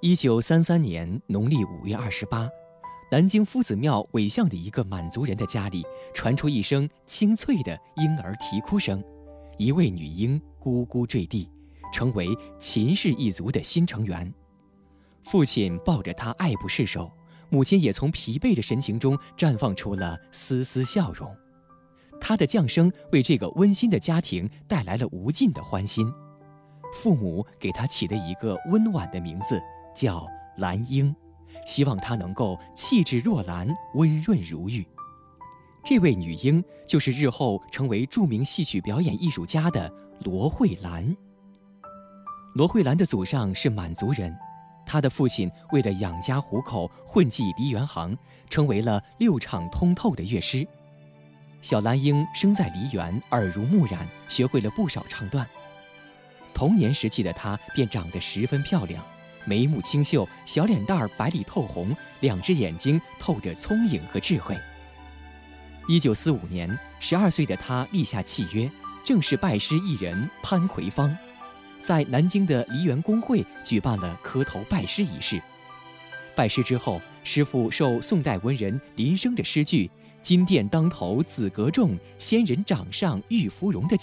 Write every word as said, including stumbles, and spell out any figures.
一九三三年农历五月二十八，南京夫子庙尾巷的一个满族人的家里传出一声清脆的婴儿啼哭声，一位女婴咕咕坠地，成为秦氏一族的新成员。父亲抱着她爱不释手，母亲也从疲惫的神情中绽放出了丝丝笑容。她的降生为这个温馨的家庭带来了无尽的欢欣。父母给她起了一个温婉的名字，叫兰英，希望她能够气质若兰，温润如玉。这位女婴就是日后成为著名戏曲表演艺术家的罗慧兰。罗慧兰的祖上是满族人，她的父亲为了养家糊口，混迹梨园行，成为了六场通透的乐师。小兰英生在梨园，耳濡目染，学会了不少唱段。童年时期的她便长得十分漂亮，眉目清秀，小脸蛋儿白里透红，两只眼睛透着聪颖和智慧。一九四五年，十二岁的她立下契约，正式拜师艺人潘奎芳，在南京的梨园公会举办了磕头拜师仪式。拜师之后，师傅受宋代文人林升的诗句“金殿当头紫阁重，仙人掌上玉芙蓉”的